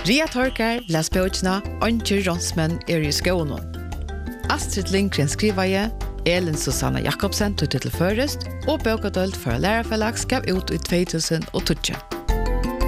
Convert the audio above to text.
Ria Torkar les bøkene «Anker Ronsmenn i skånen». Astrid Lindgren skriver Elin Susanna Jakobsen tog til først, og bøkedølt for lærerfellag gav ut i 2012.